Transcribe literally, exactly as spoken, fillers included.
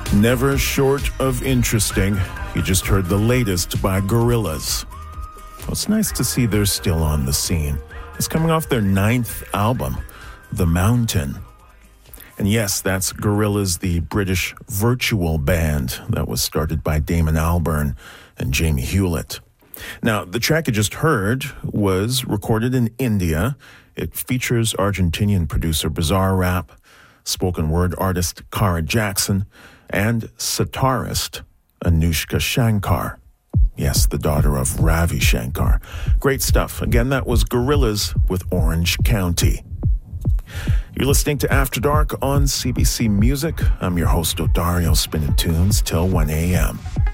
Never short of interesting. You just heard the latest by Gorillaz. Well, it's nice to see they're still on the scene. It's coming off their ninth album, The Mountain. And yes, that's Gorillaz, the British virtual band that was started by Damon Albarn and Jamie Hewlett. Now, the track you just heard was recorded in India. It features Argentinian producer Bizarrap, spoken word artist Cara Jackson, and sitarist Anushka Shankar. Yes, the daughter of Ravi Shankar. Great stuff. Again, that was Gorillaz with Orange County. You're listening to After Dark on C B C Music. I'm your host, Odario, spinning tunes till one a.m.